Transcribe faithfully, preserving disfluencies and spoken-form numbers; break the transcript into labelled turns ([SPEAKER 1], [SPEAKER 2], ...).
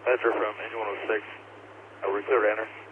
[SPEAKER 1] Metro from engine one oh six. Uh, we're clear to enter.